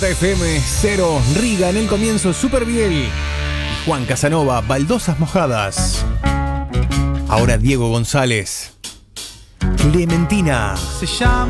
FM 0, Riga en el comienzo, Super Biel y Juan Casanova, Baldosas Mojadas. Ahora Diego González, Clementina. Se llama